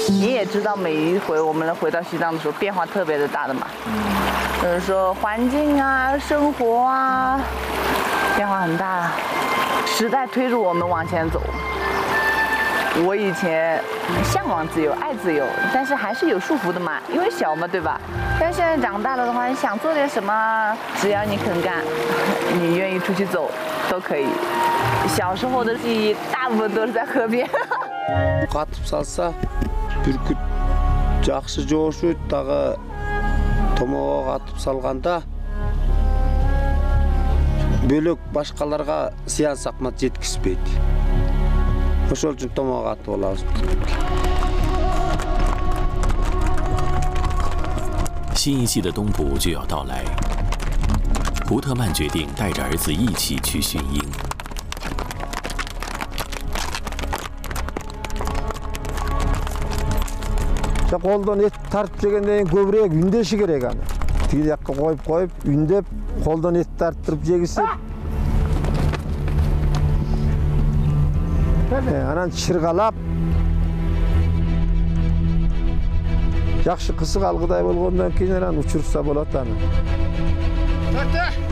你也知道，每一回我们回到西藏的时候，变化特别的大的嘛。就是说环境啊、生活啊，变化很大，时代推着我们往前走。我以前向往自由、爱自由，但是还是有束缚的嘛，因为小嘛，对吧？但现在长大了的话，你想做点什么，只要你肯干，你愿意出去走，都可以。小时候的记忆大部分都是在河边。 Қатып салса, бүркіт жақсы жошойды, дағы томаға қатып салғанда бөлек башқаларға зиян сақмат жеткізбейді. Ошол үчүн томаға қатып алабыз. 新一季的冬捕就要到来，胡特曼决定带着儿子一起去驯鹰。 Қолдан ет тартып жегенден көбірек үндеші керек аны. Тиги жаққа қойып, үндеп, қолдан ет тарттырып жегісіп. Анан шырғалап. Жақшы қысық алғыдай болғандан кейін анан учурса болот аны.